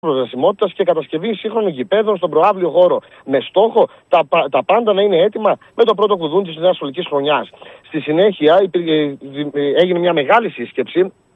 προσβασιμότητας και κατασκευή σύγχρονων γηπέδων στον προαύλιο χώρο. Με στόχο τα πάντα να είναι έτοιμα με το πρώτο κουδούνι της νέας σχολικής χρονιάς. Στη συνέχεια έγινε μια μεγάλη σύσκεψη